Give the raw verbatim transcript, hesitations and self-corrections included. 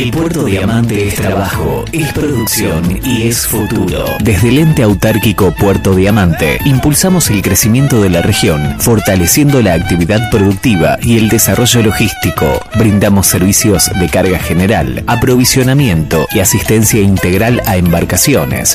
El Puerto Diamante es trabajo, es producción y es futuro. Desde el ente autárquico Puerto Diamante, impulsamos el crecimiento de la región, fortaleciendo la actividad productiva y el desarrollo logístico. Brindamos servicios de carga general, aprovisionamiento y asistencia integral a embarcaciones,